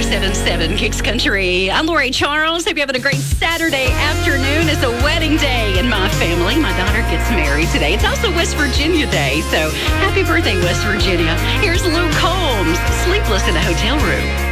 97.7 Kicks Country. I'm Lori Charles. Hope you're having a great Saturday afternoon. It's a wedding day in my family. My daughter gets married today. It's also West Virginia Day, so happy birthday, West Virginia. Here's Luke Combs, Sleepless in a Hotel Room.